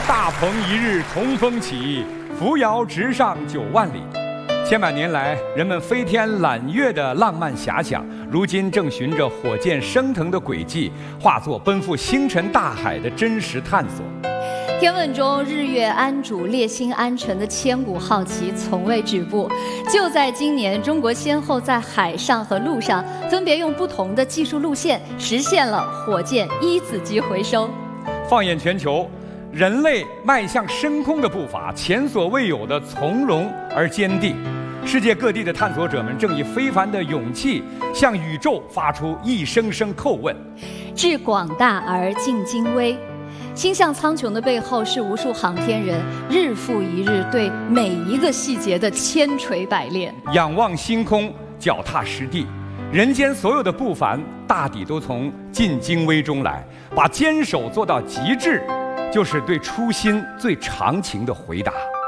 大鹏一日同风起，扶摇直上9万里。千百年来，人们飞天揽月的浪漫遐想，如今正循着火箭升腾的轨迹，化作奔赴星辰大海的真实探索。 天问中日月安主、列星安辰的千古好奇从未止步。就在今年，中国先后在海上和陆上分别用不同的技术路线实现了火箭一子机回收。 放眼全球，人类迈向深空的步伐前所未有的从容而坚定。世界各地的探索者们正以非凡的勇气向宇宙发出一声声叩问： 致广大而尽精微。星象苍穹的背后，是无数航天人日复一日对每一个细节的千锤百炼。 仰望星空，脚踏实地，人间所有的不凡，大抵都从尽精微中来。把坚守做到极致，就是对初心最长情的回答。